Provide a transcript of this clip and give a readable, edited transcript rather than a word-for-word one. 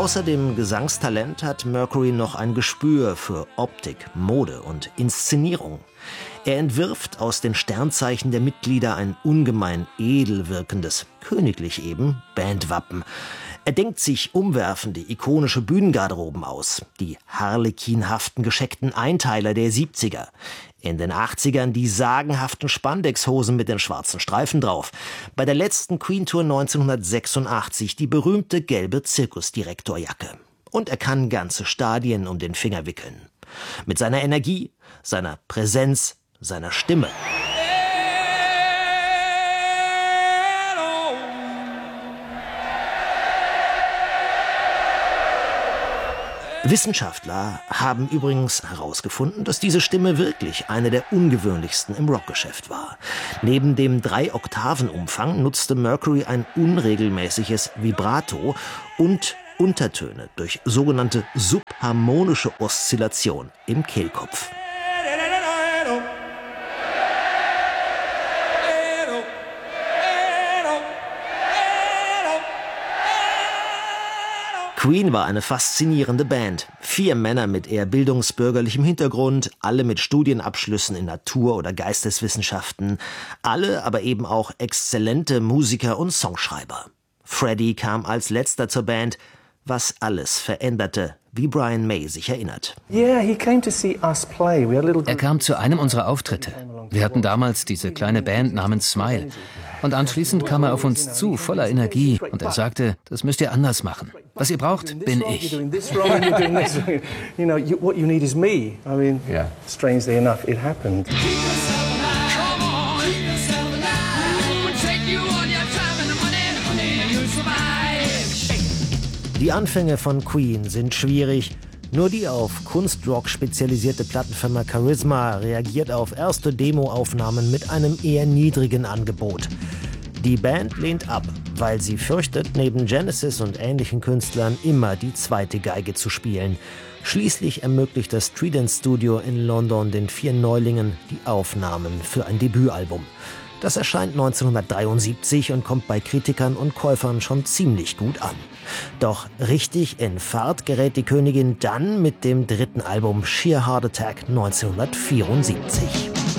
Außer dem Gesangstalent hat Mercury noch ein Gespür für Optik, Mode und Inszenierung. Er entwirft aus den Sternzeichen der Mitglieder ein ungemein edel wirkendes, königlich eben, Bandwappen. Er denkt sich umwerfende, ikonische Bühnengarderoben aus, die harlekinhaften gescheckten Einteiler der 70er. In den 80ern die sagenhaften Spandexhosen mit den schwarzen Streifen drauf. Bei der letzten Queen-Tour 1986 die berühmte gelbe Zirkusdirektorjacke. Und er kann ganze Stadien um den Finger wickeln. Mit seiner Energie, seiner Präsenz, seiner Stimme. Wissenschaftler haben übrigens herausgefunden, dass diese Stimme wirklich eine der ungewöhnlichsten im Rockgeschäft war. Neben dem 3-Oktaven-Umfang nutzte Mercury ein unregelmäßiges Vibrato und Untertöne durch sogenannte subharmonische Oszillation im Kehlkopf. Queen war eine faszinierende Band. 4 Männer mit eher bildungsbürgerlichem Hintergrund, alle mit Studienabschlüssen in Natur- oder Geisteswissenschaften, alle aber eben auch exzellente Musiker und Songschreiber. Freddie kam als letzter zur Band, was alles veränderte, wie Brian May sich erinnert. Er kam zu einem unserer Auftritte. Wir hatten damals diese kleine Band namens Smile. Und anschließend kam er auf uns zu, voller Energie. Und er sagte, das müsst ihr anders machen. Was ihr braucht, bin ich. Die Anfänge von Queen sind schwierig. Nur die auf Kunstrock spezialisierte Plattenfirma Charisma reagiert auf erste Demoaufnahmen mit einem eher niedrigen Angebot. Die Band lehnt ab, weil sie fürchtet, neben Genesis und ähnlichen Künstlern immer die zweite Geige zu spielen. Schließlich ermöglicht das Trident Studio in London den 4 Neulingen die Aufnahmen für ein Debütalbum. Das erscheint 1973 und kommt bei Kritikern und Käufern schon ziemlich gut an. Doch richtig in Fahrt gerät die Königin dann mit dem 3. Album Sheer Heart Attack 1974.